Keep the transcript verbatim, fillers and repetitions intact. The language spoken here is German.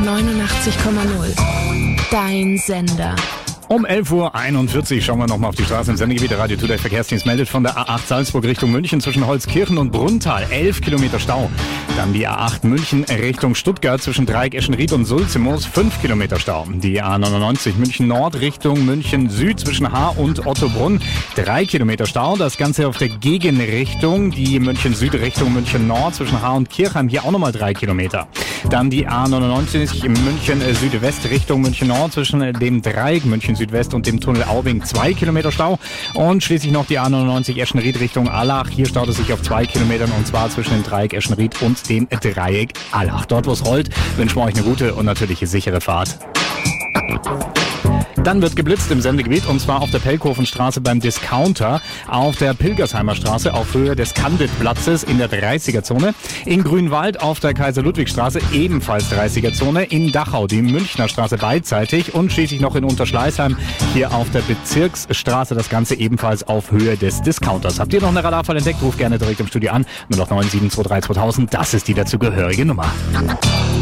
neunundachtzig Komma null. Dein Sender. Um elf Uhr einundvierzig schauen wir nochmal auf die Straße im Sendegebiet. Der Radio Today Verkehrsdienst meldet von der A acht Salzburg Richtung München zwischen Holzkirchen und Brunntal. elf Kilometer Stau. Dann die A acht München Richtung Stuttgart zwischen Dreieck Eschenried und Sulzimoos. fünf Kilometer Stau. Die A neunundneunzig München Nord Richtung München Süd zwischen Haar und Ottobrunn. drei Kilometer Stau. Das Ganze auf der Gegenrichtung. Die München Süd Richtung München Nord zwischen Haar und Kirchheim. Hier auch nochmal drei Kilometer. Dann die A neunundneunzig München Südwest Richtung München Nord zwischen dem Dreieck München Südwest und dem Tunnel Aubing zwei Kilometer Stau. Und schließlich noch die A neunundneunzig Eschenried Richtung Allach. Hier staut es sich auf zwei Kilometern und zwar zwischen dem Dreieck Eschenried und dem Dreieck Allach. Dort, wo es rollt, wünschen wir euch eine gute und natürlich sichere Fahrt. Dann wird geblitzt im Sendegebiet und zwar auf der Pelkhofenstraße beim Discounter, auf der Pilgersheimer Straße auf Höhe des Candid-Platzes in der dreißiger-Zone, in Grünwald auf der Kaiser-Ludwig-Straße ebenfalls dreißiger-Zone, in Dachau die Münchner Straße beidseitig und schließlich noch in Unterschleißheim hier auf der Bezirksstraße, das Ganze ebenfalls auf Höhe des Discounters. Habt ihr noch eine Radarfall entdeckt? Ruft gerne direkt im Studio an, null acht neun sieben zwei drei zweitausend, das ist die dazugehörige Nummer.